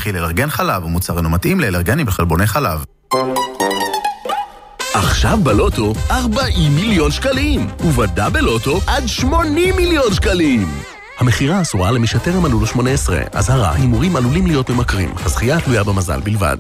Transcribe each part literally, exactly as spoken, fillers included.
מכיל אלרגן חלב, ומוצר אינו מתאים לאלרגנים בחלבוני חלב. עכשיו בלוטו ארבעים מיליון שקלים, ובדאבל לוטו עד שמונים מיליון שקלים. המחירה אסורה למי שטרם מלאו לו שמונה עשרה. אזהרה, הימורים עלולים להיות ממכרים. הזכייה תלויה במזל בלבד.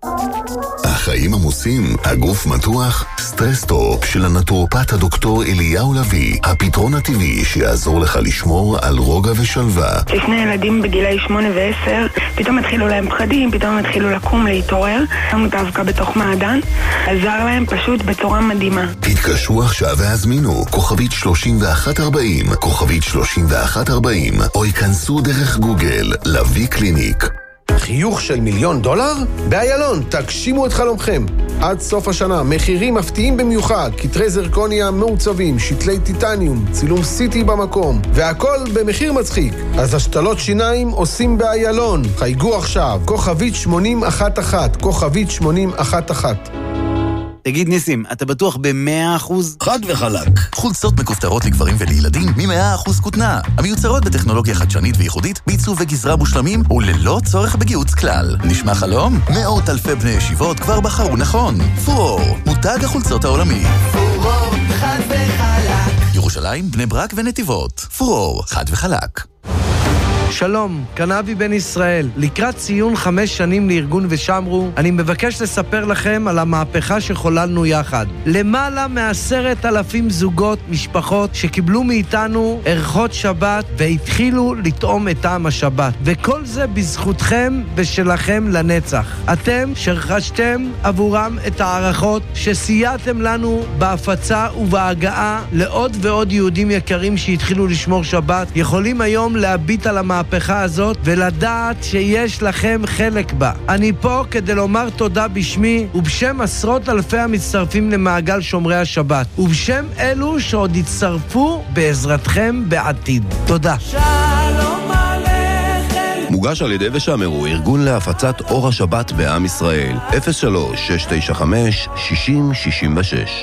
החיים עמוסים, הגוף מתוח, סטרסטופ של הנטורופט הדוקטור אליהו לוי, הפתרון הטבעי שיעזור לך לשמור על רוגע ושלווה. לפני ילדים בגילי שמונה ועשר, פתאום התחילו להם פחדים, פתאום התחילו לקום, להתעורר, שמו דווקא בתוך מעדן, עזר להם פשוט בצורה מדהימה. התקשרו עכשיו והזמינו, כוכבית שלושים ואחת ארבעים, כוכבית שלושים ואחת ארבעים, או ייכנסו דרך גוגל, לוי קליניק. חיוך של מיליון דולר? באיילון, תגשימו את חלומכם. עד סוף השנה, מחירים מפתיעים במיוחד, כתרי זרקוניה מעוצבים, שתלי טיטניום, צילום סיטי במקום, והכל במחיר מצחיק. אז השתלות שיניים עושים באיילון. חייגו עכשיו, כוכבית שמונים אחת אחת, כוכבית שמונים אחת אחת. תגיד ניסים, אתה בטוח ב-מאה אחוז? חד וחלק. חולצות מכופתרות לגברים ולילדים מ-מאה אחוז כותנה. המיוצרות בטכנולוגיה חדשנית וייחודית, בעיצוב וגזרה מושלמים וללא צורך בגיהוץ כלל. נשמע חלום? מאות אלפי בני ישיבות כבר בחרו נכון. פורור, מותג החולצות העולמי. פורור, חד וחלק. ירושלים, בני ברק ונתיבות. פורור, חד וחלק. שלום, כאן אבי בן ישראל. לקראת ציון חמש שנים לארגון ושמרו, אני מבקש לספר לכם על המהפכה שחוללנו יחד. למעלה מעשרת אלפים זוגות, משפחות, שקיבלו מאיתנו ערכות שבת והתחילו לטעום את טעם השבת. וכל זה בזכותכם ושלכם לנצח. אתם שרכשתם עבורם את הערכות שסייעתם לנו בהפצה ובהגעה לעוד ועוד יהודים יקרים שהתחילו לשמור שבת, יכולים היום להביט על המהפכה המהפכה הזאת ולדעת שיש לכם חלק בה. אני פה כדי לומר תודה בשמי ובשם עשרות אלפי המצטרפים למעגל שומרי השבת ובשם אלו שעוד יצטרפו בעזרתכם בעתיד. תודה. שלום עליכם. מוגש על ידי ושמרו, ארגון להפצת אור השבת בעם ישראל. אפס שלוש שש תשע חמש שישים שישים ושש.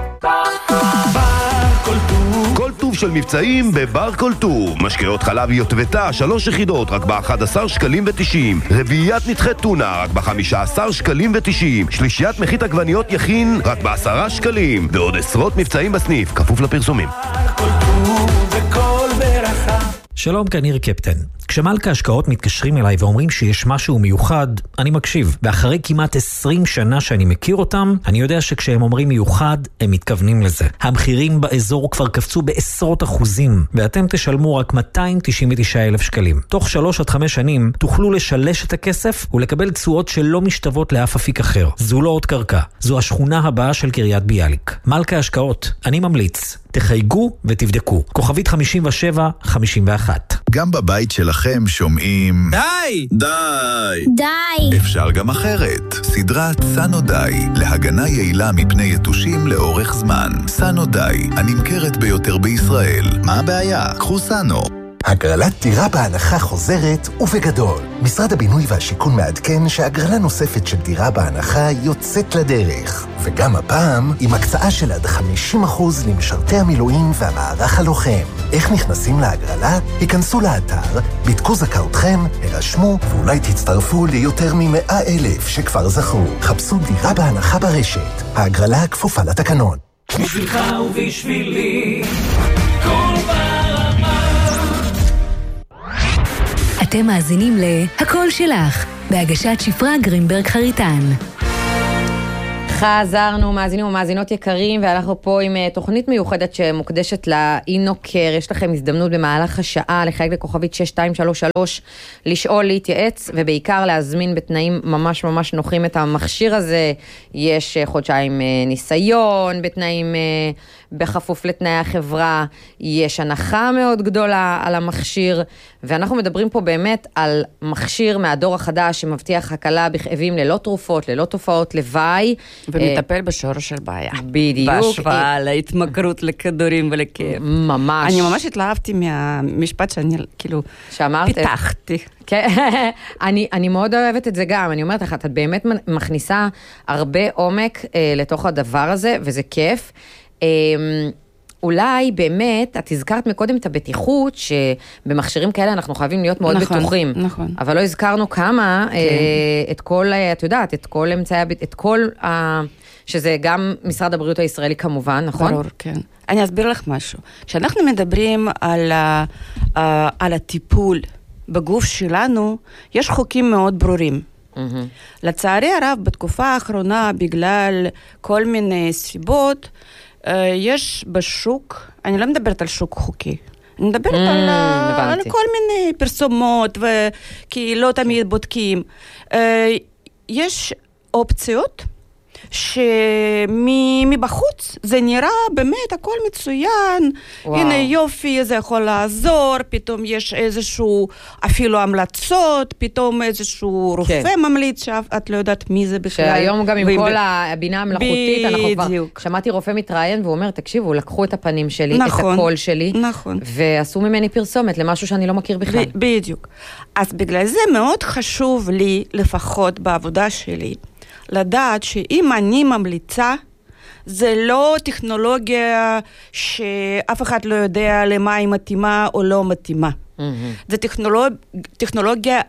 כל טוב של מבצעים בבר כל טוב. משקאות חלב יוטבתה, שלוש יחידות, רק ב-אחד עשר שקלים ותשעים. רביעיית נתחי טונה, רק ב-חמישה עשר שקלים ותשעים. שלישיית מחית עגבניות יכין, רק ב-עשרה שקלים. ועוד עשרות מבצעים בסניף, כפוף לפרסומים. כל טוב וכל ברכה. שלום, כאן ניר קפטן. כשמלכה השקעות מתקשרים אליי ואומרים שיש משהו מיוחד, אני מקשיב. ואחרי כמעט עשרים שנה שאני מכיר אותם, אני יודע שכשהם אומרים מיוחד, הם מתכוונים לזה. המחירים באזור כבר קפצו בעשרות אחוזים, ואתם תשלמו רק מאתיים תשעים ותשעה אלף שקלים. תוך שלוש עד חמש שנים תוכלו לשלש את הכסף ולקבל תשואות שלא משתוות לאף אפיק אחר. זו לא עוד קרקע, זו השכונה הבאה של קריית ביאליק. מלכה השקעות, אני ממליץ. תחייגו ותבדקו. כוכבית חמישים ושבע חמישים ואחת. גם בבית שלכם שומעים... די! די! די! אפשר גם אחרת. סדרת סנו די, להגנה יעילה מפני יתושים לאורך זמן. סנו די, הנמכרת ביותר בישראל. מה הבעיה? קחו סנו. הגרלת דירה בהנחה חוזרת ובגדול. משרד הבינוי והשיכון מעדכן שהגרלה נוספת של דירה בהנחה יוצאת לדרך. וגם הפעם עם הקצאה של עד חמישים אחוז למשרתי המילואים והמערך הלוחם. איך נכנסים להגרלה? היכנסו לאתר, בדקו זכאותכם, הרשמו ואולי תצטרפו ליותר ממאה אלף שכבר זכו. חפשו דירה בהנחה ברשת. ההגרלה כפופה לתקנון. בשבילך ובשבילי כל ברמה. אתם מאזינים להכל שלך, בהגשת שפרה גרינברג חריטן. חזרנו, מאזינים ומאזינות יקרים, ואנחנו פה עם תוכנית מיוחדת שמוקדשת לאינוקר. יש לכם הזדמנות במהלך השעה לחייג לכוכבית שש שתיים שלוש שלוש, לשאול, להתייעץ, ובעיקר להזמין בתנאים ממש ממש נוחים את המכשיר הזה. יש חודשיים ניסיון, בתנאים, בחפוף לתנאי החברה, יש הנחה מאוד גדולה על המכשיר, ואנחנו מדברים פה באמת על מכשיר מהדור החדש שמבטיח הקלה בכאבים ללא תרופות, ללא תופעות לוואי. ומטפל בשורש של בעיה. בדיוק. בהשוואה להתמכרות לכדורים ולכאב. ממש. אני ממש התלהבתי מהמשפט שאני כאילו פיתחתי. אני, אני מאוד אוהבת את זה גם. אני אומרת לך, את באמת מכניסה הרבה עומק לתוך הדבר הזה, וזה כיף. אולי באמת, את הזכרת מקודם את הבטיחות, שבמכשירים כאלה אנחנו חייבים להיות מאוד נכון, בטוחים. נכון. אבל לא הזכרנו כמה, כן. אה, את כל, את יודעת, את כל אמצעי, את כל, אה, שזה גם משרד הבריאות הישראלי כמובן, נכון? ברור, כן. אני אסביר לך משהו. כשאנחנו מדברים על, ה, אה, על הטיפול בגוף שלנו, יש חוקים מאוד ברורים. Mm-hmm. לצערי הרב, בתקופה האחרונה, בגלל כל מיני סיבות, יש בשוק, אני לא מדברת על שוק חוקי, אני מדברת mm, על, על כל מיני פרסומות, וכי לא תמיד בודקים. יש אופציות שמבחוץ זה נראה באמת הכל מצוין, וואו. הנה יופי, זה יכול לעזור, פתאום יש איזשהו אפילו המלצות, פתאום איזשהו רופא כן. ממליץ שאת לא יודעת מי זה בכלל. שהיום גם עם כל הבינה המלאכותית, אנחנו כבר, שמעתי רופא מתראיין והוא אומר, תקשיבו, לקחו את הפנים שלי, נכון, את הקול שלי, נכון. ועשו ממני פרסומת למשהו שאני לא מכיר בכלל. ב- בדיוק. אז בגלל זה מאוד חשוב לי, לפחות בעבודה שלי, לדעת שאם אני ממליצה, זה לא טכנולוגיה שאף אחד לא יודע למה היא מתאימה או לא מתאימה. Mm-hmm. זה טכנולוג... טכנולוגיה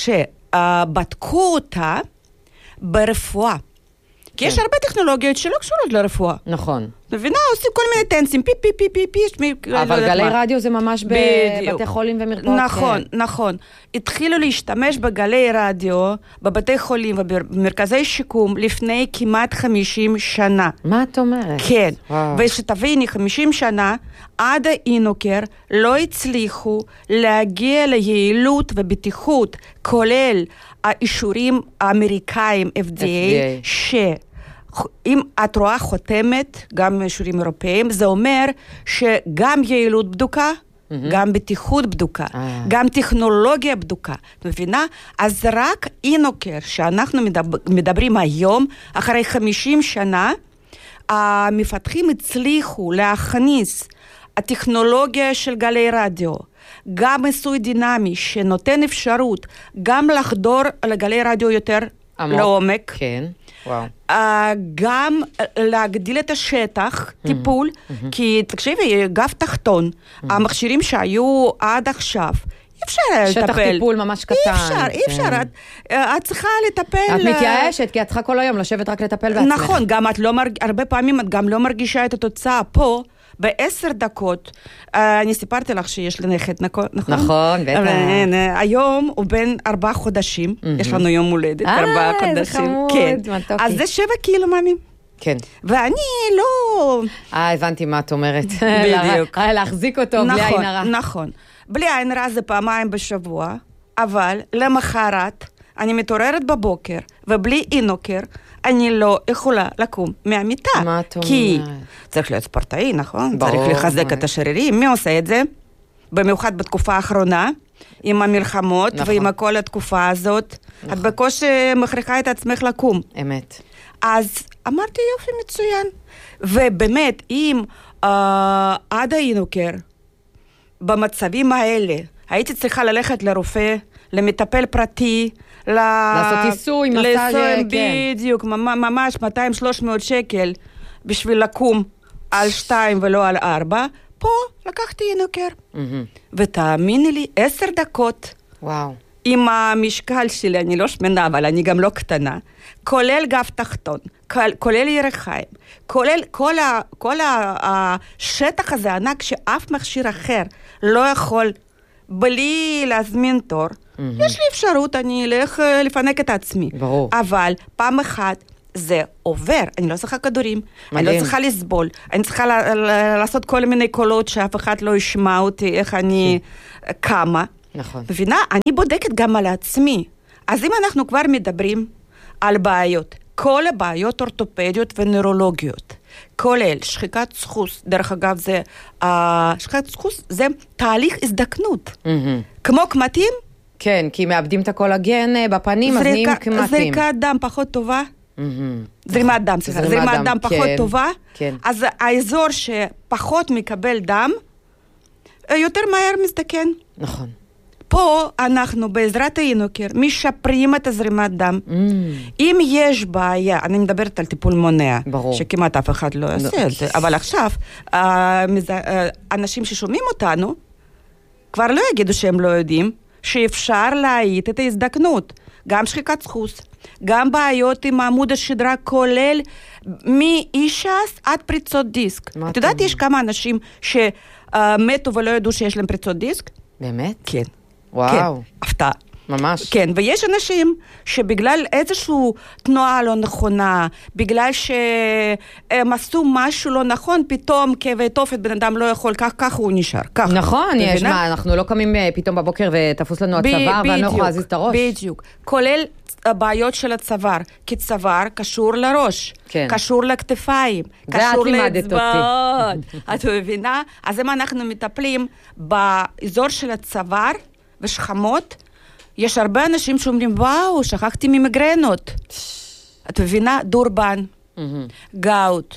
שבדקו אותה ברפואה. כי יש הרבה טכנולוגיות שלא קשורות לרפואה. נכון. מבינה? עושים כל מיני טנסים, פי פי פי פי פי. אבל גלי רדיו זה ממש בבתי חולים ומרפאות. נכון, נכון. התחילו להשתמש בגלי רדיו, בבתי חולים ובמרכזי שיקום, לפני כמעט חמישים שנה. מה את אומרת? כן. ושתביני, חמישים שנה, עד האינוקר לא הצליחו להגיע ליעילות ובטיחות, כולל האישורים האמריקאים, F D A, ש... אם את רואה חותמת, גם אישורים אירופאים, זה אומר שגם יעילות בדוקה, mm-hmm. גם בטיחות בדוקה, ah. גם טכנולוגיה בדוקה. את מבינה? אז רק אינוקר, שאנחנו מדבר, מדברים היום, אחרי חמישים שנה, המפתחים הצליחו להכניס הטכנולוגיה של גלי רדיו, גם עיסוי דינמי, שנותן אפשרות גם לחדור לגלי רדיו יותר עמוק. לעומק. כן. וואו. Uh, גם להגדיל את השטח, mm-hmm. טיפול, mm-hmm. כי תקשיבי, גב תחתון, mm-hmm. המכשירים שהיו עד עכשיו, אי אפשר לטפל. שטח טיפול ממש קטן. אי אפשר, אי אפשר. את, את צריכה לטפל... את מתייאשת, כי את צריכה כל היום לשבת רק לטפל בעצמך. נכון, גם את לא מרג... הרבה פעמים את גם לא מרגישה את התוצאה פה, בעשר דקות, אני סיפרתי לך שיש לי נכד, נכון? נכון, בטח. היום הוא בן ארבעה חודשים, יש לנו יום הולדת, ארבעה חודשים. אה, איזה חמוד, מתוקי. אז זה שבע קילו, מאמי. כן. ואני לא... אה, הבנתי מה את אומרת. בדיוק. להחזיק אותו בלי עין הרע. נכון. בלי עין הרע זה פעמיים בשבוע, אבל למחרת אני מתעוררת בבוקר, ובלי אינוקר, אני לא יכולה לקום מהמיטה. מה את אומרת? כי צריך להיות ספורטאי, נכון? ברור. צריך לחזק את השרירים. מי עושה את זה? במיוחד בתקופה האחרונה, עם המלחמות, נכון. ועם כל התקופה הזאת. נכון. את בקושי מכריחה את עצמך לקום. אמת. אז אמרתי יופי מצוין. ובאמת, אם אה, עד האינוקר, במצבים האלה, הייתי צריכה ללכת לרופא, למטפל פרטי, לעשות עיסוי, מסאז', כן. בדיוק, ממש מאתיים שלוש מאות שקל בשביל לקום על שתיים ולא על ארבע, פה לקחתי אינוקר. ותאמיני לי, עשר דקות, וואו. עם המשקל שלי, אני לא שמנה, אבל אני גם לא קטנה, כולל גב תחתון, כולל ירחיים, כולל כל, ה, כל ה, השטח הזה ענק שאף מכשיר אחר לא יכול, בלי להזמין תור, mm-hmm. יש לי אפשרות, אני אלך לפנק את עצמי. ברור. אבל פעם אחת זה עובר, אני לא צריכה כדורים, מדהים. אני לא צריכה לסבול, אני צריכה ל- ל- לעשות כל מיני קולות שאף אחד לא ישמע אותי, איך אני כן. קמה. נכון. מבינה? אני בודקת גם על עצמי. אז אם אנחנו כבר מדברים על בעיות, כל הבעיות אורתופדיות ונוירולוגיות, כולל שחיקת סחוס, דרך אגב זה, uh, שחיקת סחוס זה תהליך הזדקנות. Mm-hmm. כמו קמטים? כן, כי מאבדים את הקולגן בפנים, זריקה, אז נהיים קמטים. זריקת דם פחות טובה. Mm-hmm. זרימת דם, סליחה. זרימת, זרימת דם, דם פחות כן, טובה. כן. אז האזור שפחות מקבל דם, יותר מהר מזדקן. נכון. פה אנחנו בעזרת האינוקר משפרים את הזרימת דם. Mm. אם יש בעיה, אני מדברת על טיפול מונע, ברור. שכמעט אף אחד לא יעשה את זה, אבל עכשיו, אנשים ששומעים אותנו, כבר לא יגידו שהם לא יודעים, שאפשר להאיט את ההזדקנות, גם שחיקת סחוס, גם בעיות עם עמוד השדרה, כולל מאישס עד פריצות דיסק. את יודעת, יש כמה אנשים שמתו ולא ידעו שיש להם פריצות דיסק? באמת? כן. וואו. כן, הפתעה. ממש. כן, ויש אנשים שבגלל איזושהי תנועה לא נכונה, בגלל שהם עשו משהו לא נכון, פתאום כאבי תופת, בן אדם לא יכול, כך, כך הוא נשאר. כך. נכון, יש מה, אנחנו לא קמים פתאום בבוקר ותפוס לנו הצוואר, ואני לא יכולה להזיז את הראש. בדיוק. כולל הבעיות של הצוואר, כי צוואר קשור לראש, כן. קשור לכתפיים, קשור לאצבעות. את מבינה? אז אם אנחנו מטפלים באזור של הצוואר ושכמות, יש הרבה אנשים שאומרים, וואו, שכחתי ממגרנות. את מבינה? דורבן, גאוט,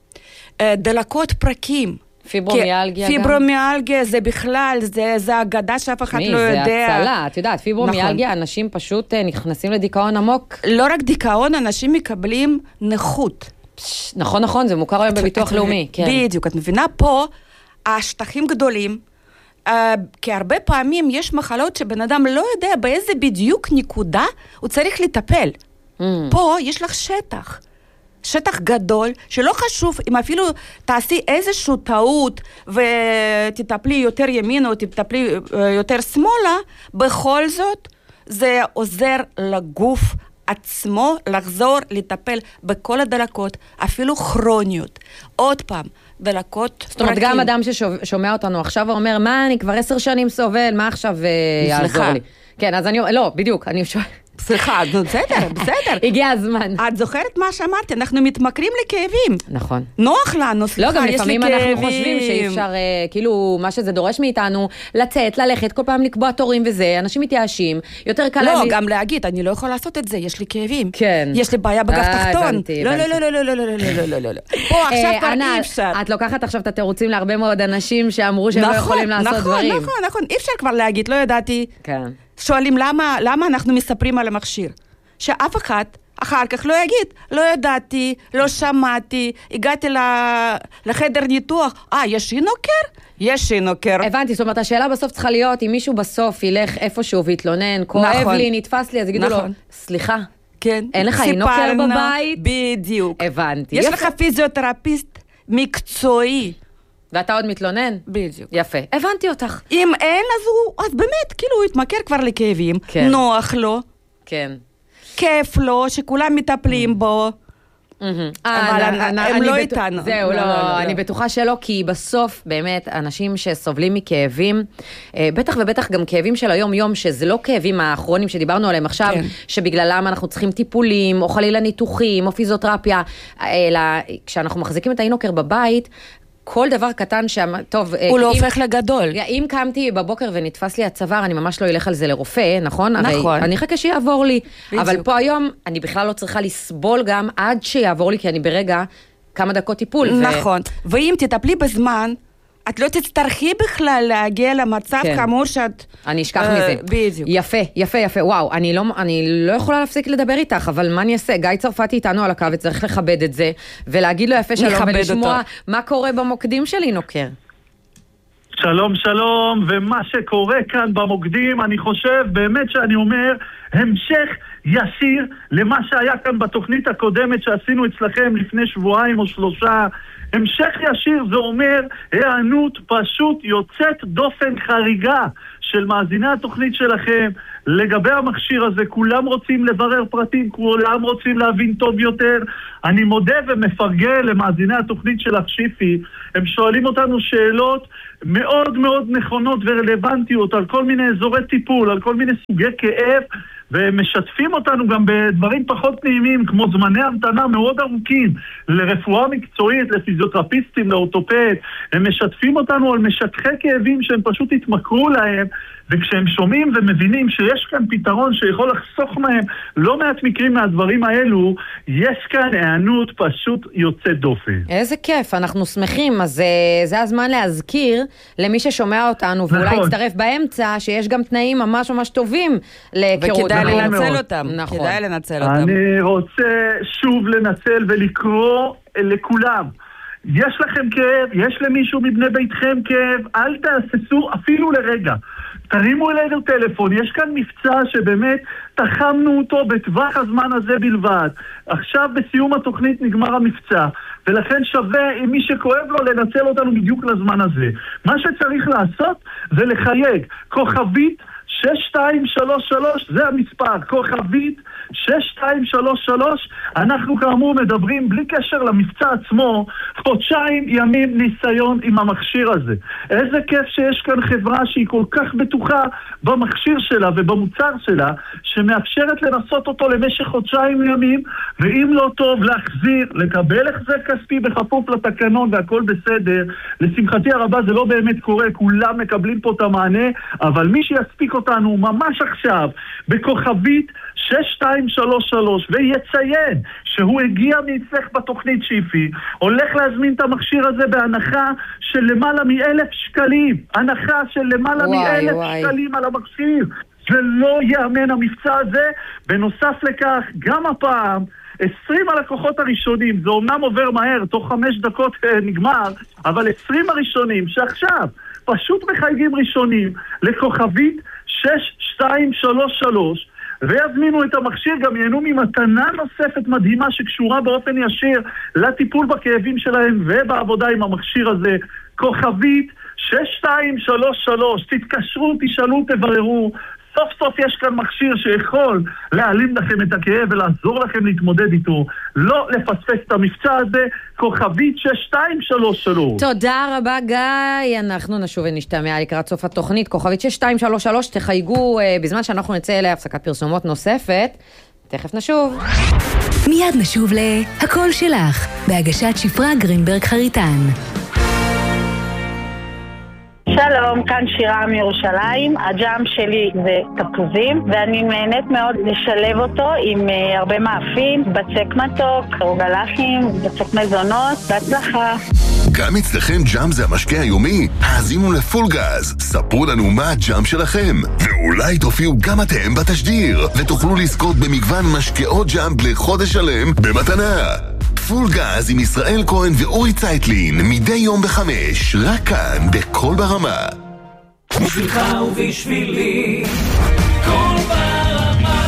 דלקות פרקים. פיברומיאלגיה גם? פיברומיאלגיה זה בכלל, זה, זה אגדה שאף אחד לא יודע. זה הצלה, את יודעת, פיברומיאלגיה, נכון. אנשים פשוט נכנסים לדיכאון עמוק. לא רק דיכאון, אנשים מקבלים נכות. נכון, נכון, זה מוכר היום בביטוח לאומי. כן. בדיוק, את מבינה? פה השטחים גדולים, Uh, כי הרבה פעמים יש מחלות שבן אדם לא יודע באיזה בדיוק נקודה הוא צריך לטפל. Mm. פה יש לך שטח. שטח גדול, שלא חשוב אם אפילו תעשי איזשהו טעות ותטפלי יותר ימין או תטפלי uh, יותר שמאלה, בכל זאת זה עוזר לגוף עצמו לחזור לטפל בכל הדלקות, אפילו כרוניות. עוד פעם, דלקות. זאת אומרת, גם אדם ששומע אותנו עכשיו ואומר, מה, אני כבר עשר שנים סובל, מה עכשיו יעזור לי? כן, אז אני, לא, בדיוק, אני שואל. סליחה, בסדר, בסדר. הגיע הזמן. את זוכרת מה שאמרתי? אנחנו מתמכרים לכאבים. נכון. נוח לנו, סליחה, לא, גם לפעמים אנחנו חושבים שאי אפשר, כאילו, מה שזה דורש מאיתנו, לצאת, ללכת, כל פעם לקבוע תורים וזה, אנשים מתייאשים, יותר קל לא, גם להגיד, אני לא יכולה לעשות את זה, יש לי כאבים. כן. יש לי בעיה בגב תחתון. לא, לא, לא, לא, לא, לא, לא, לא, לא, לא. פה עכשיו כבר אי אפשר. את לוקחת עכשיו את התירוצים להרבה מאוד אנשים שאמרו שהם לא יכולים לעשות דברים. נכון, נכון, נכון. אי אפשר כבר להגיד, לא ידעתי. כן. שואלים למה, למה אנחנו מספרים על המכשיר? שאף אחד אחר כך לא יגיד, לא ידעתי, לא שמעתי, הגעתי לחדר ניתוח, אה, יש אינוקר? יש אינוקר. הבנתי, זאת אומרת, השאלה בסוף צריכה להיות, אם מישהו בסוף ילך איפשהו והתלונן, כואב לי, נתפס לי, אז יגידו לו, סליחה, אין לך אינוקר בבית? בדיוק. הבנתי. יש לך פיזיותרפיסט מקצועי. ואתה עוד מתלונן? בדיוק. יפה. הבנתי אותך. אם אין, אז הוא, אז באמת, כאילו הוא התמכר כבר לכאבים. כן. נוח לו. כן. כיף לו, שכולם מטפלים בו. אבל הם לא איתנו. זהו, לא, אני בטוחה שלא, כי בסוף, באמת, אנשים שסובלים מכאבים, בטח ובטח גם כאבים של היום-יום, שזה לא כאבים האחרונים שדיברנו עליהם עכשיו, שבגללם אנחנו צריכים טיפולים, או חלילה ניתוחים, או פיזיותרפיה, אלא כשאנחנו מחזיקים את האינוקר בבית, כל דבר קטן שם, טוב... הוא לא הופך לגדול. אם קמתי בבוקר ונתפס לי הצוואר, אני ממש לא אלך על זה לרופא, נכון? נכון. אני חכה שיעבור לי. אבל פה היום, אני בכלל לא צריכה לסבול גם עד שיעבור לי, כי אני ברגע כמה דקות טיפול. נכון. ואם תטפלי בזמן, את לא תצטרכי בכלל להגיע למצב כאמור שאת... אני אשכח מזה. בדיוק. יפה, יפה, יפה. וואו, אני לא, אני לא יכולה להפסיק לדבר איתך, אבל מה אני אעשה? גיא צרפתי איתנו על הקו, וצריך לכבד את זה, ולהגיד לו יפה שלום, ולשמוע מה קורה במוקדים של אינוקר. שלום, שלום, ומה שקורה כאן במוקדים, אני חושב, באמת שאני אומר, המשך ישיר למה שהיה כאן בתוכנית הקודמת שעשינו אצלכם לפני שבועיים או שלושה. המשך ישיר זה אומר הענות פשוט יוצאת דופן חריגה של מאזיני התוכנית שלכם לגבי המכשיר הזה. כולם רוצים לברר פרטים, כולם רוצים להבין טוב יותר. אני מודה ומפרגן למאזיני התוכנית שלך שיפי, הם שואלים אותנו שאלות מאוד מאוד נכונות ורלוונטיות על כל מיני אזורי טיפול, על כל מיני סוגי כאב, ומשתפים אותנו גם בדברים פחות נעימים, כמו זמני המתנה מאוד ארוכים, לרפואה מקצועית, לפיזיותרפיסטים, לאורתופד. הם משתפים אותנו על משככי כאבים שהם פשוט התמכרו להם, וכשהם שומעים ומבינים שיש כאן פתרון שיכול לחסוך מהם לא מעט מקרים מהדברים האלו, יש כאן הענות פשוט יוצאת דופן. איזה כיף, אנחנו שמחים. אז זה הזמן להזכיר למי ששומע אותנו, ואולי נכון. יצטרף באמצע, שיש גם תנאים ממש ממש טובים להיכרות. וכדאי נכון לנצל מאוד. אותם. נכון. כדאי לנצל אותם. אני רוצה שוב לנצל ולקרוא לכולם. יש לכם כאב, יש למישהו מבני ביתכם כאב, אל תעשסו אפילו לרגע. תרימו אלינו טלפון, יש כאן מבצע שבאמת תחמנו אותו בטווח הזמן הזה בלבד. עכשיו בסיום התוכנית נגמר המבצע, ולכן שווה עם מי שכואב לו לנצל אותנו בדיוק לזמן הזה. מה שצריך לעשות זה לחייג כוכבית שש שתיים שלוש שלוש, זה המספר, כוכבית שש שתיים שלוש שלוש. אנחנו כאמור מדברים בלי קשר למבצע עצמו, חודשיים ימים ניסיון עם המכשיר הזה. איזה כיף שיש כאן חברה שהיא כל כך בטוחה במכשיר שלה ובמוצר שלה, שמאפשרת לנסות אותו למשך חודשיים ימים, ואם לא טוב להחזיר, לקבל החזר כספי בכפוף לתקנון והכל בסדר. לשמחתי הרבה זה לא באמת קורה, כולם מקבלים פה את המענה, אבל מי שיספיק אותנו ממש עכשיו בכוכבית שש שתיים שלוש שלוש ויציין שהוא הגיע מאצלך בתוכנית שיפי, הולך להזמין את המכשיר הזה בהנחה של למעלה מאלף שקלים, הנחה של למעלה מאלף שקלים על המכשיר. זה לא יאמן המבצע הזה. בנוסף לכך, גם הפעם עשרים הלקוחות הראשונים, זה אומנם עובר מהר, תוך חמש דקות נגמר, אבל עשרים הראשונים שעכשיו פשוט מחייגים ראשונים לכוכבית שש שתיים שלוש שלוש ויזמינו את המכשיר, גם ייהנו ממתנה נוספת מדהימה שקשורה באופן ישיר לטיפול בכאבים שלהם ובעבודה עם המכשיר הזה. כוכבית שש שתיים שלוש שלוש, תתקשרו, תשאלו, תבררו. סוף סוף יש כאן מכשיר שיכול להעלים לכם את הכאב ולעזור לכם להתמודד איתו. לא לפספס את המבצע הזה, כוכבית שש שתיים שלוש שלוש. תודה רבה גיא, אנחנו נשוב ונשתמע לקראת סוף התוכנית. כוכבית שש שתיים שלוש שלוש, תחייגו בזמן שאנחנו נצא אליה הפסקת פרסומות נוספת. תכף נשוב. מיד נשוב להכל שלך, בהגשת שפרה גרינברג חריטן. שלום, כאן שירה מירושלים. הג'אם שלי זה תפוזים, ואני נהנית מאוד לשלב אותו עם uh, הרבה מאפים, בצק מתוק, רוגלחים, בצק מזונות. בהצלחה. גם אצלכם ג'אם זה המשקה היומי? האזינו לפול גז. ספרו לנו מה הג'אם שלכם, ואולי תופיעו גם אתם בתשדיר, ותוכלו לזכות במגוון משקאות ג'אם לחודש שלם במתנה. פול גז עם ישראל כהן ואורי צייטלין, מדי יום בחמש, רק כאן בכל ברמה. בשבילך ובשבילי, כל ברמה.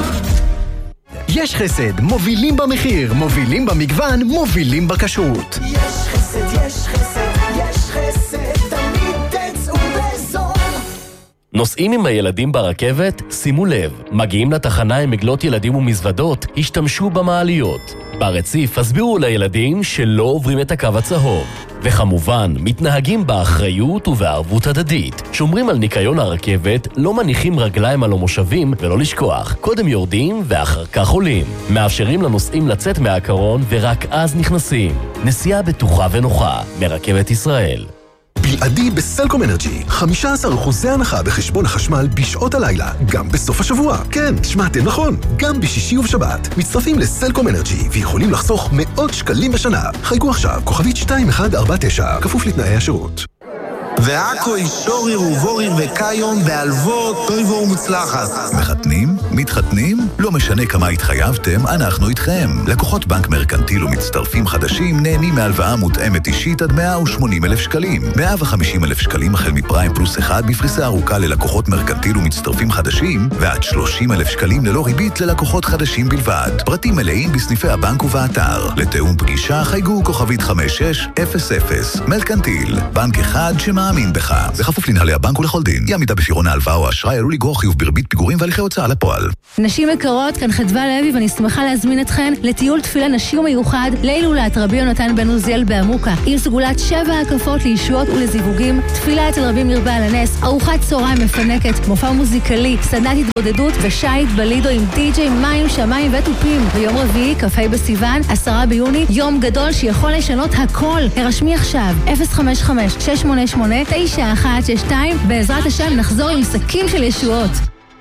יש חסד, מובילים במחיר, מובילים במגוון, מובילים בכשרות. יש חסד, יש חסד, יש חסד, תמיד תצאו בזול. נוסעים עם הילדים ברכבת? שימו לב, מגיעים לתחנה עם מגלות ילדים ומזוודות, השתמשו במעליות. ברציף הסבירו לילדים שלא עוברים את הקו הצהוב. וכמובן, מתנהגים באחריות ובערבות הדדית. שומרים על ניקיון הרכבת, לא מניחים רגליים על המושבים, ולא לשכוח, קודם יורדים ואחר כך עולים. מאפשרים לנוסעים לצאת מהקרון ורק אז נכנסים. נסיעה בטוחה ונוחה, מרכבת ישראל. בלעדי בסלקום אנרג'י, חמישה עשר אחוזי הנחה בחשבון החשמל בשעות הלילה, גם בסוף השבוע. כן, שמעתם נכון, גם בשישי ובשבת. מצטרפים לסלקום אנרג'י ויכולים לחסוך מאות שקלים בשנה. חייגו עכשיו, כוכבית שתיים אחת ארבע תשע, כפוף לתנאי השירות. ועכו אישוריר ובוריר וקיום בהלוות טויבו ומוצלחת. מחתנים? מתחתנים? לא משנה כמה התחייבתם, אנחנו איתכם. לקוחות בנק מרקנטיל ומצטרפים חדשים נהנים מהלוואה מותאמת אישית עד מאה ושמונים אלף שקלים. מאה וחמישים אלף שקלים החל מפריים פלוס אחד בפריסה ארוכה ללקוחות מרקנטיל ומצטרפים חדשים, ועד שלושים אלף שקלים ללא ריבית ללקוחות חדשים בלבד. פרטים מלאים בסניפי הבנק ובאתר. לתאום פגישה חייגו כוכבית חמש שש אפס אפס. מרקנטיל, בנק אחד שמאמין מאמין בך. בכפוף לנהלי הבנק ולכל דין. אי עמידה בפירעון ההלוואה או האשראי עלול לגרור חיוב בריבית פיגורים והליכי הוצאה לפועל. נשים יקרות, כאן חדווה לוי ואני שמחה להזמין אתכן לטיול תפילה נשים מיוחד להילולת רבי יונתן בן עוזיאל בעמוקה, עם סגולת שבע הקפות לישועות ולזיווגים, תפילה אצל רבי מיר בעל הנס, ארוחת צהריים מפנקת, מופע מוזיקלי, סדנת התבודדות ושייט בלידו עם די-ג'יי, מים, שמיים וטופים. ביום רביעי, כ"ה בסיוון, עשרה ביוני, יום גדול שיכול לשנות הכל. הרשמי עכשיו, אפס חמש חמש שש שמונה שמונה תשע אחת שש שתיים, בעזרת השם נחזור עם שקים של ישועות.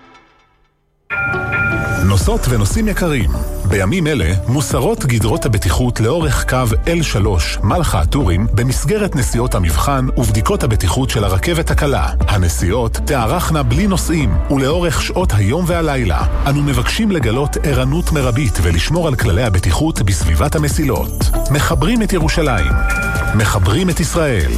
נוסעות ונוסעים יקרים, בימים אלה מוסרות גדרות הבטיחות לאורך קו אל שלוש מלחה הטורים במסגרת נסיעות המבחן ובדיקות הבטיחות של הרכבת הקלה. הנסיעות תארכנה בלי נוסעים ולאורך שעות היום והלילה. אנו מבקשים לגלות ערנות מרבית ולשמור על כללי הבטיחות בסביבת המסילות. מחברים את ירושלים, מחברים את ישראל.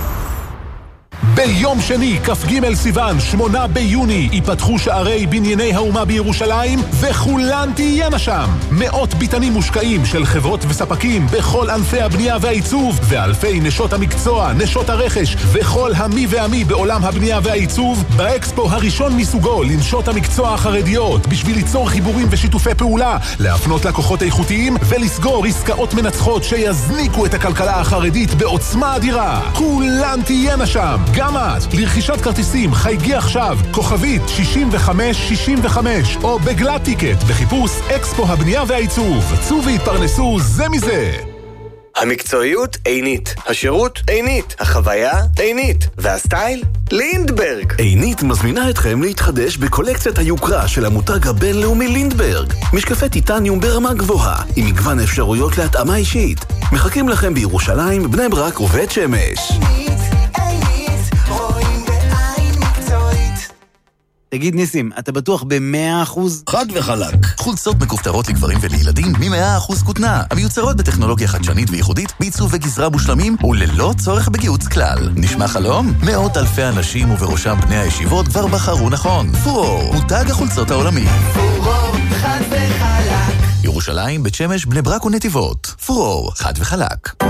ביום שני, כ"ג סיוון, שמונה ביוני, ייפתחו שערי בנייני האומה בירושלים, וכולן תהיינה שם. מאות ביטנים מושקעים של חברות וספקים בכל ענפי הבנייה והעיצוב, ואלפי נשות המקצוע, נשות הרכש, וכל המי והמי בעולם הבנייה והעיצוב, באקספו הראשון מסוגו לנשות המקצוע החרדיות, בשביל ליצור חיבורים ושיתופי פעולה, להפנות לקוחות איכותיים, ולסגור עסקאות מנצחות שיזניקו את הכלכלה החרדית בעוצמה אדירה. כולן תהיינה שם. גם את, לרכישת כרטיסים, חייגי עכשיו, כוכבית שישים וחמש שישים וחמש, או בגלת טיקט, בחיפוש אקספו הבנייה והעיצוב. צאו והתפרנסו זה מזה. המקצועיות עינית, השירות עינית, החוויה עינית, והסטייל לינדברג. עינית מזמינה אתכם להתחדש בקולקציית היוקרה של המותג הבינלאומי לינדברג. משקפי טיטניום ברמה גבוהה, עם מגוון אפשרויות להתאמה אישית. מחכים לכם בירושלים, בני ברק ובית שמש. תגיד ניסים, אתה בטוח ב-מאה אחוז? חד וחלק. חולצות מכופתרות לגברים ולילדים מ-מאה אחוז כותנה, המיוצרות בטכנולוגיה חדשנית וייחודית, בעיצוב וגזרה מושלמים וללא צורך בגיוץ כלל. נשמע חלום? מאות אלפי אנשים ובראשם בני הישיבות כבר בחרו נכון. פורור, מותג החולצות העולמי. פורור, חד וחלק. ירושלים, בית שמש, בני ברק ונתיבות. פורור, חד וחלק.